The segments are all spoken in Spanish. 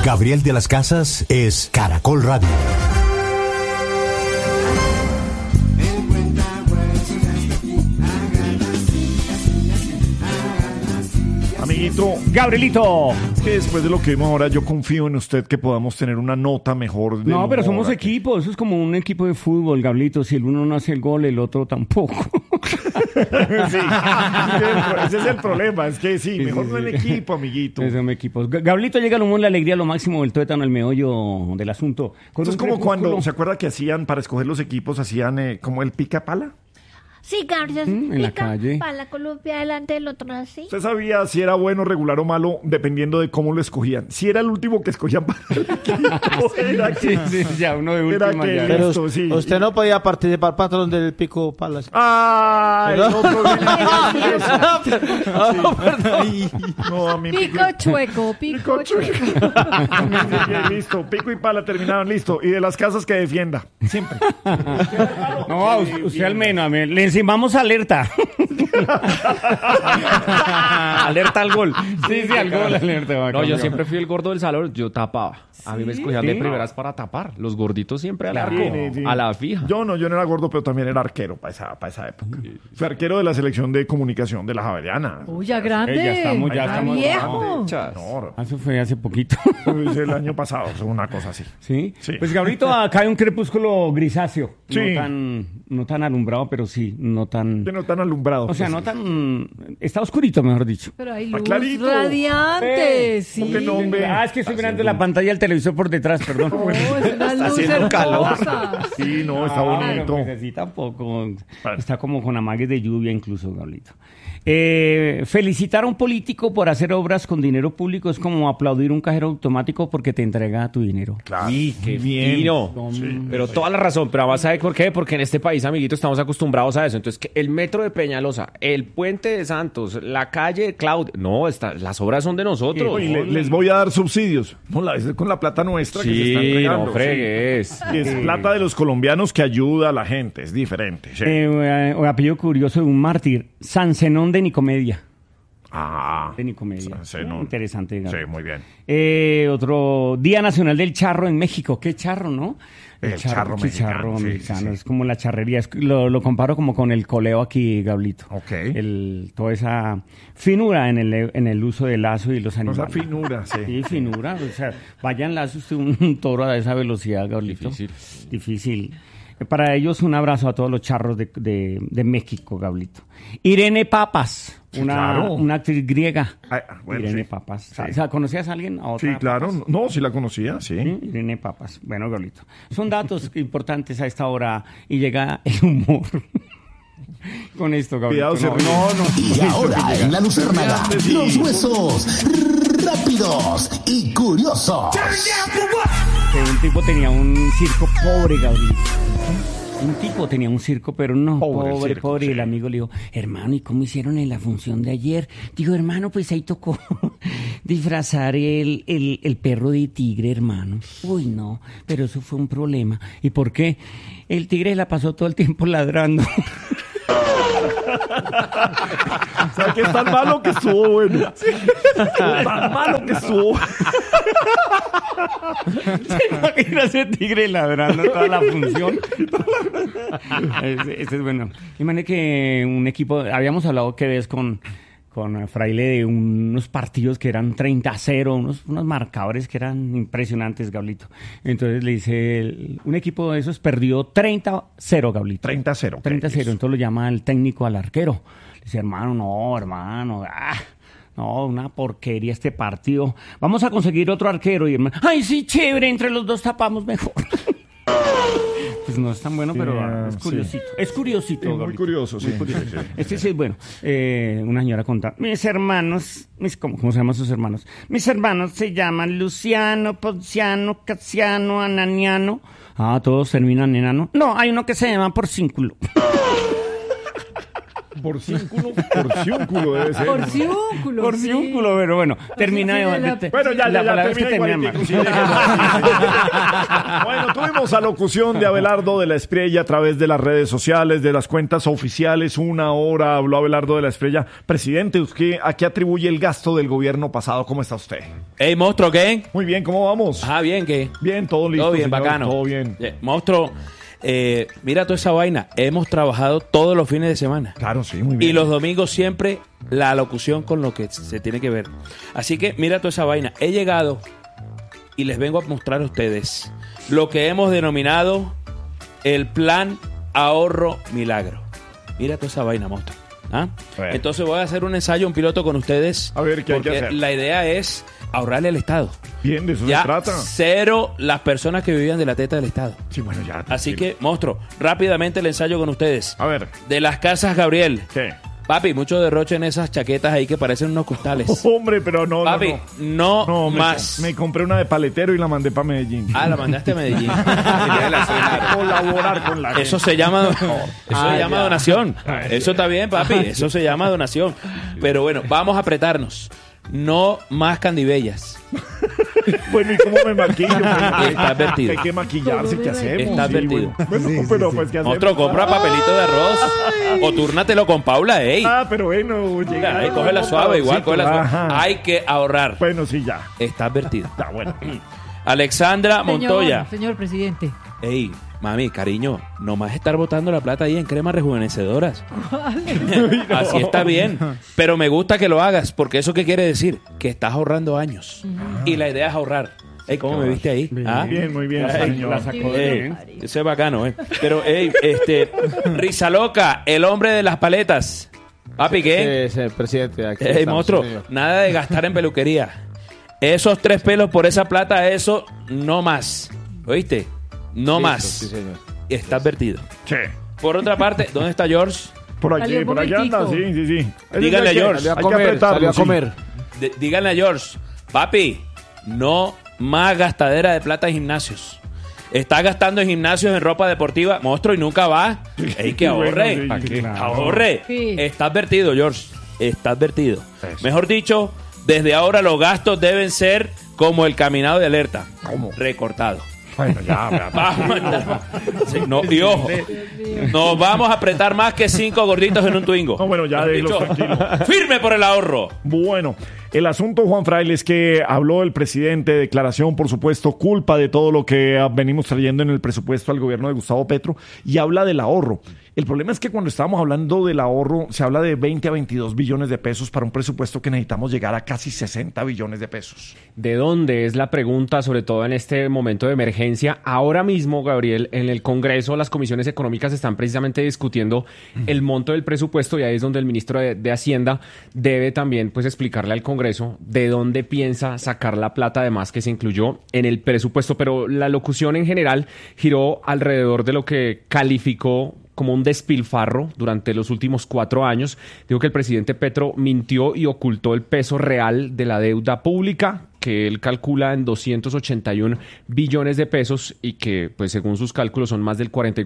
Gabriel de las Casas es Caracol Radio. Amiguito Gabrielito. Es que después de lo que vimos ahora, yo confío en usted que podamos tener una nota mejor. No, pero somos aquí. equipo. Eso es como un equipo de fútbol, Gabrielito. Si el uno no hace el gol, el otro tampoco. Sí, ese es el problema. Es que sí, mejor no en equipo, amiguito. Son equipos. Gabrielito, llega al humor, la alegría, lo máximo, el tuétano, el meollo del asunto. Eso es como cuando, ¿se acuerda que hacían, para escoger los equipos, hacían como el pica pala? Sí, Gabriel, en la calle. para la Colombia delante del otro así. Usted sabía si era bueno, regular o malo, dependiendo de cómo lo escogían. Si era el último que escogían para el equipo, era que... Sí, ya, uno de Era última. que Ya. Pero listo, sí. usted no podía participar, patrón, del pico palas. ¡Ah! El otro Perdón. No, a mí Pico chueco, pico chueco. Listo, pico y pala terminaron, listo. Y de las casas que defienda, siempre. No, usted al menos, le encimamos alerta. Alerta al gol. Sí, al gol, alerta. No, yo siempre fui el gordo del salón, yo tapaba. A mí me escogían de primeras para tapar. Los gorditos siempre al arco, Sí. a la fija. Yo no era gordo, pero también era arquero para esa época. Fui arquero de la selección de comunicación de la Javeriana. Uy, ya grande. Ya estamos viejo. No, Eso fue hace poquito. es el año pasado, es una cosa así. ¿Sí? Sí. Pues Gabrielito, acá hay un crepúsculo grisáceo. Sí. No tan alumbrado, pero sí, no tan... Que no tan alumbrado. O sea, no tan... Está oscurito, mejor dicho. Pero hay Está luz clarito. radiante, sí. ¿Cómo que no, hombre? Es que estoy mirando la pantalla del televisor por detrás, perdón. Oh, es una luz haciendo calor. hermosa. Sí, no, está Pero bonito. pues así tampoco. Bueno. Está como con amagues de lluvia incluso, Gabrielito. Felicitar a un político por hacer obras con dinero público es como aplaudir un cajero automático porque te entrega tu dinero. Claro. Sí, qué fino. Pero toda la razón. Pero además, ¿sabe por qué? Porque en este país, amiguito, estamos acostumbrados a eso. Entonces, que el metro de Peñalosa, el puente de Santos, la calle de Claudia... No, las obras son de nosotros. Y les voy a dar subsidios. No, es con la plata nuestra que se están Sí, entregando. no fregues. Sí. Y es plata de los colombianos que ayuda a la gente, es diferente. Sí. Apellido curioso de un mártir, San Zenón de Nicomedia. De Nicomedia. Zenón. Interesante. Sí, Gabriel. muy bien. Otro Día Nacional del Charro en México. ¿Qué charro, no? El charro mexicano, sí, mexicano. sí. Es como la charrería. Lo comparo como con el coleo aquí, Gablito. Ok. Toda esa finura en el uso del lazo y los Esa animales. finura, sí. Sí, finura. O sea, vayan lazo usted un toro a esa velocidad, Gablito. Difícil. Para ellos, un abrazo a todos los charros de México, Gablito. Irene Papas, una actriz griega. Bueno, Irene sí. Papas. Sí. O sea, ¿conocías a alguien? ¿A otra Sí, claro. Papas? No, sí la conocía, sí. Sí, Irene Papas. Bueno, Gablito. Son datos importantes a esta hora y llega el humor. Con esto, Gablito. Cuidado, Y ahora en La Lucernaga, los huesos rápidos y curiosos. Que un tipo tenía un circo pobre, Gablito. Un tipo tenía un circo, pero no, Pobre, pobre. sí. Y el amigo le dijo, hermano, ¿y cómo hicieron en la función de ayer? Digo, hermano, pues ahí tocó disfrazar el perro de tigre, hermano. Uy, no, pero eso fue un problema. ¿Y por qué? El tigre la pasó todo el tiempo ladrando. O sea, que es tan malo que estuvo bueno. Tan malo que estuvo. ¿Se imagina ese tigre ladrando toda la función? Este es bueno. Imagínate que un equipo, habíamos hablado que ves con Fraile de unos partidos que eran 30-0, unos marcadores que eran impresionantes, Gablito. Entonces le dice, un equipo de esos perdió 30-0, Gablito. 30-0. 30-0, entonces lo llama el técnico al arquero. Le dice, hermano, no, una porquería este partido. Vamos a conseguir otro arquero. Y hermano, ay, sí, chévere, entre los dos tapamos mejor. Pues no es tan bueno, pero es curiosito. Sí. Es curiosito, Sí, muy Gablito. curioso, sí. Muy curioso. Sí. Este sí es bueno. Una señora conta, mis hermanos, ¿cómo se llaman sus hermanos? Mis hermanos se llaman Luciano, Ponciano, Casiano, Ananiano. Todos terminan en ano. No, hay uno que se llama Porcínculo. Porciúnculo debe ser. Porciúnculo. Porciúnculo, pero bueno, termina sí, de... Bueno, ya, la palabra es que termina termina igualitico, sí, déjelo. Bueno, tuvimos alocución de Abelardo de la Espriella a través de las redes sociales, de las cuentas oficiales. 1 hora habló Abelardo de la Espriella. Presidente, ¿usted a qué atribuye el gasto del gobierno pasado? ¿Cómo está usted? Hey, monstruo, ¿qué? Muy bien, ¿cómo vamos? Ah, bien, ¿qué? Bien, todo listo, Todo bien, señor, bacano. todo bien. Monstruo, mira toda esa vaina. Hemos trabajado todos los fines de semana. Claro, sí, muy bien. Y los domingos siempre la locución con lo que se tiene que ver. Así que mira toda esa vaina. He llegado y les vengo a mostrar a ustedes lo que hemos denominado el Plan Ahorro Milagro. Mira toda esa vaina, monstruo. ¿Ah? Bueno. Entonces voy a hacer un ensayo, un piloto con ustedes. A ver, ¿qué hay que porque hacer? la idea es ahorrarle al Estado. Bien, de eso Ya se trata. cero las personas que vivían de la teta del Estado. Sí, bueno, ya. Así tranquilo. que, monstruo, rápidamente el ensayo con ustedes. A ver, De las casas Gabriel. ¿qué? Papi, mucho derroche en esas chaquetas ahí que parecen unos costales. Hombre, pero no, Papi, no. no me- más. Me compré una de paletero y la mandé para Medellín. Ah, la mandaste a Medellín. Colaborar con la Eso se llama, donación. Eso está bien, papi. Eso se llama donación. Pero bueno, vamos a apretarnos. No más candibellas. Bueno, ¿y cómo me maquillo? Está advertido. Hay que maquillarse, ¿qué hacemos? Está Sí, advertido. Bueno, pero pues, ¿qué hacemos? Otro, compra papelito de arroz. O túrnatelo con Paula, ey. Ah, pero bueno, llega. Ahí, cógela suave, igual, cógela suave. Ajá. Hay que ahorrar. Bueno, sí, ya. Está advertido. Está bueno. Alexandra Montoya. Señor presidente. Ey, mami, cariño, nomás estar botando la plata ahí en cremas rejuvenecedoras. Así está bien. Pero me gusta que lo hagas, porque ¿eso qué quiere decir? Que estás ahorrando años. Y la idea es ahorrar. Ey, ¿cómo me viste ahí? ¿Ah? Bien, muy bien, Ay, señor. La sacó de bien. Eso es bacano, Pero, Risa Loca, el hombre de las paletas. Papi, ¿qué? Sí, presidente. Aquí Ey, estamos, monstruo, señor. nada de gastar en peluquería. Esos 3 pelos por esa plata, eso no más. ¿Oíste? No Listo, más. Sí, señor. Está advertido. Sí. Por otra parte, ¿dónde está George? Por aquí, Salió por aquí anda, sí, momentico. sí, sí. Dígale Hay que- a George. Salió a hay que comer, apretarlo, salió a sí. comer. Díganle a George, papi, no más gastadera de plata en gimnasios. Está gastando en gimnasios en ropa deportiva, monstruo, y nunca va. Ey, que Bueno, ahorre. sí, ¿Para qué? claro. Ahorre. Sí. Está advertido, George. Está advertido. Eso. Mejor dicho, desde ahora los gastos deben ser como el caminado de alerta. ¿Cómo? Recortado. Bueno, ya, vea. Vamos, sí, no, y ojo, nos vamos a apretar más que 5 gorditos en un Twingo. No, bueno, ya Mejor déjelos dicho, tranquilos. firme por el ahorro. Bueno, el asunto, Juan Fraile, es que habló el presidente, declaración, por supuesto, culpa de todo lo que venimos trayendo en el presupuesto al gobierno de Gustavo Petro, y habla del ahorro. El problema es que cuando estábamos hablando del ahorro, se habla de 20 a 22 billones de pesos para un presupuesto que necesitamos llegar a casi 60 billones de pesos. ¿De dónde es la pregunta, sobre todo en este momento de emergencia? Ahora mismo, Gabriel, en el Congreso las comisiones económicas están precisamente discutiendo el monto del presupuesto y ahí es donde el ministro de Hacienda debe también pues explicarle al Congreso de dónde piensa sacar la plata además que se incluyó en el presupuesto. Pero la locución en general giró alrededor de lo que calificó como un despilfarro durante los últimos 4 años. Dijo que el presidente Petro mintió y ocultó el peso real de la deuda pública, que él calcula en 281 billones de pesos y que, pues según sus cálculos, son más del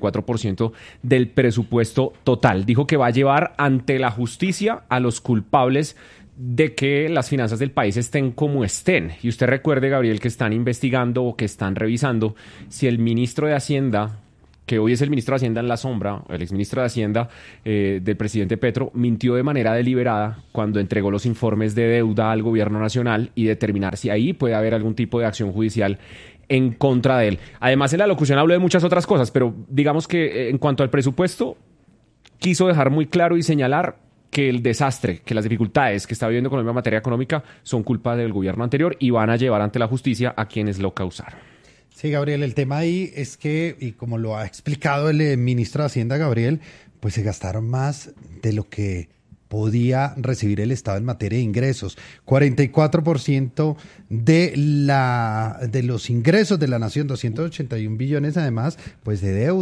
44% del presupuesto total. Dijo que va a llevar ante la justicia a los culpables de que las finanzas del país estén como estén. Y usted recuerde, Gabriel, que están investigando o que están revisando si el ministro de Hacienda, que hoy es el ministro de Hacienda en la sombra, el exministro de Hacienda del presidente Petro, mintió de manera deliberada cuando entregó los informes de deuda al gobierno nacional y determinar si ahí puede haber algún tipo de acción judicial en contra de él. Además, en la locución habló de muchas otras cosas, pero digamos que en cuanto al presupuesto, quiso dejar muy claro y señalar que el desastre, que las dificultades que está viviendo Colombia en materia económica son culpa del gobierno anterior y van a llevar ante la justicia a quienes lo causaron. Sí, Gabriel, el tema ahí es que, y como lo ha explicado el ministro de Hacienda, Gabriel, pues se gastaron más de lo que podía recibir el Estado en materia de ingresos. 44% de los ingresos de la nación, 281 billones además, pues de deuda.